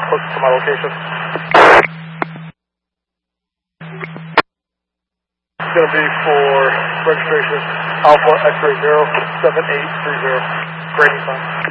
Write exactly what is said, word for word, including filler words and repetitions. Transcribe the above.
close to my location. It's going to be for registration Alpha X-ray zero seven eight three zero. Grading sign.